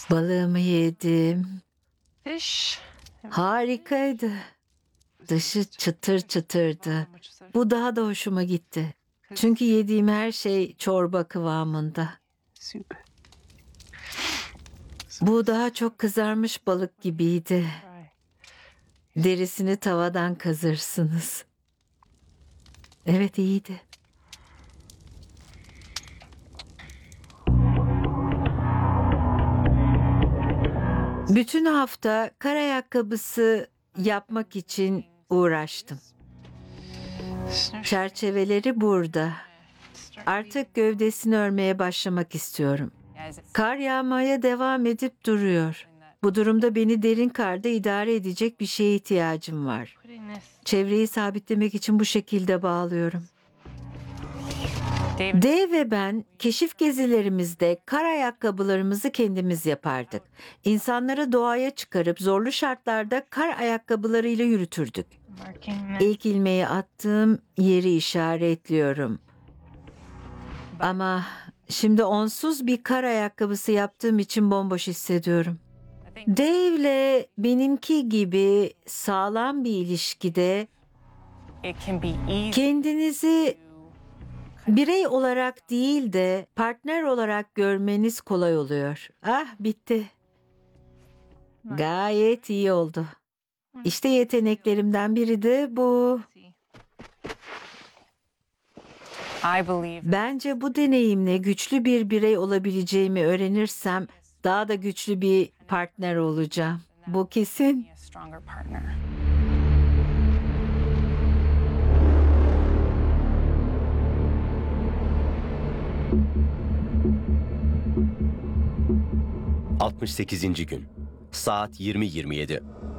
Balığımı yedim. Fish. Harikaydı. Dışı çıtır çıtırdı. Bu daha da hoşuma gitti. Çünkü yediğim her şey çorba kıvamında. Soup. Bu daha çok kızarmış balık gibiydi. Derisini tavadan kazırsınız. Evet, iyiydi. Bütün hafta kar ayakkabısı yapmak için uğraştım. Çerçeveleri burada. Artık gövdesini örmeye başlamak istiyorum. Kar yağmaya devam edip duruyor. Bu durumda beni derin karda idare edecek bir şeye ihtiyacım var. Çevreyi sabitlemek için bu şekilde bağlıyorum. Dave ve ben keşif gezilerimizde kar ayakkabılarımızı kendimiz yapardık. İnsanları doğaya çıkarıp zorlu şartlarda kar ayakkabılarıyla yürütürdük. İlk ilmeği attığım yeri işaretliyorum. Ama şimdi onsuz bir kar ayakkabısı yaptığım için bomboş hissediyorum. Dave'le benimki gibi sağlam bir ilişkide kendinizi birey olarak değil de partner olarak görmeniz kolay oluyor. Ah, bitti. Gayet iyi oldu. İşte yeteneklerimden biri de bu. Bence bu deneyimle güçlü bir birey olabileceğimi öğrenirsem daha da güçlü bir partner olacağım. Bu kesin. ...68. gün. Saat 20:27.